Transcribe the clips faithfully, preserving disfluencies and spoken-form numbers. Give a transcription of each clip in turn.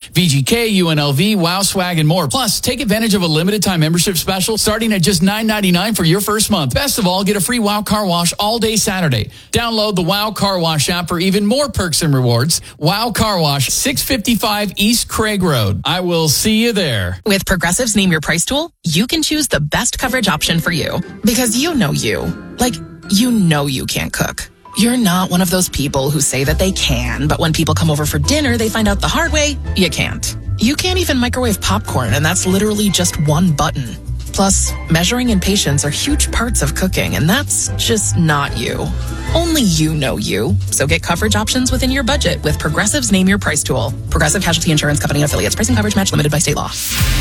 V G K, U N L V, Wow Swag, and more. Plus, take advantage of a limited time membership special starting at just nine ninety-nine for your first month. Best of all, get a free Wow Car Wash all day Saturday. Download the Wow Car Wash app for even more perks and rewards. Wow Car Wash, six fifty-five East Craig Road. I will see you there. With Progressive's Name Your Price tool, you can choose the best coverage option for you. Because you know you. Like, you know you can't cook. You're not one of those people who say that they can, but when people come over for dinner, they find out the hard way, you can't. You can't even microwave popcorn, and that's literally just one button. Plus, measuring and patience are huge parts of cooking, and that's just not you. Only you know you. So get coverage options within your budget with Progressive's Name Your Price tool. Progressive Casualty Insurance Company and affiliates. Pricing coverage match limited by state law.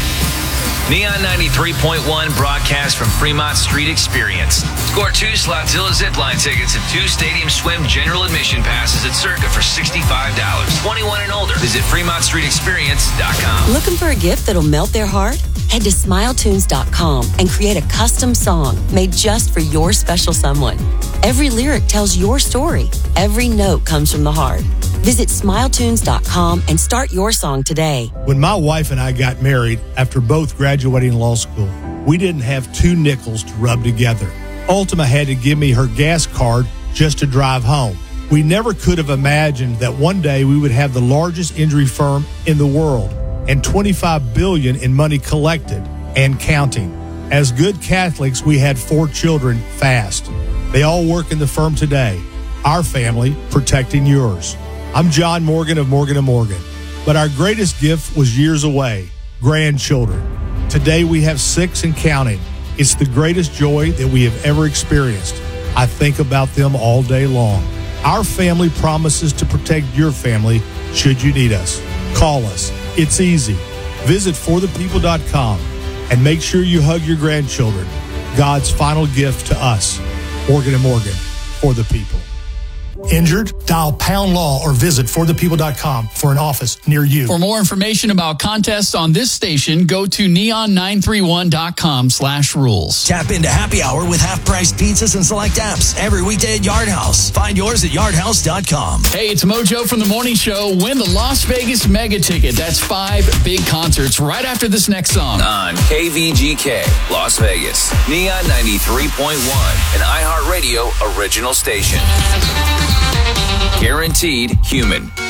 Neon ninety-three point one broadcast from Fremont Street Experience. Score two Slotzilla zipline tickets and two Stadium Swim general admission passes at Circa for sixty-five dollars. twenty-one and older. Visit Fremont Street Experience dot com. Looking for a gift that'll melt their heart? Head to smile tunes dot com and create a custom song made just for your special someone. Every lyric tells your story. Every note comes from the heart. Visit smile tunes dot com and start your song today. When my wife and I got married after both graduating law school, we didn't have two nickels to rub together. Ultima had to give me her gas card just to drive home. We never could have imagined that one day we would have the largest injury firm in the world and twenty-five billion dollars in money collected and counting. As good Catholics, we had four children fast. They all work in the firm today. Our family protecting yours. I'm John Morgan of Morgan and Morgan, but our greatest gift was years away, grandchildren. Today we have six and counting. It's the greatest joy that we have ever experienced. I think about them all day long. Our family promises to protect your family should you need us. Call us. It's easy. Visit for the people dot com and make sure you hug your grandchildren. God's final gift to us. Morgan and Morgan, for the people. Injured? Dial Pound Law or visit for the people dot com for an office near you. For more information about contests on this station, go to neon nine three one dot com slash rules. Tap into Happy Hour with half-price pizzas and select apps every weekday at Yard House. Find yours at yard house dot com. Hey, it's Mojo from The Morning Show. Win the Las Vegas Mega Ticket. That's five big concerts right after this next song. On K V G K, Las Vegas. Neon ninety-three point one, an iHeartRadio original station. Guaranteed human.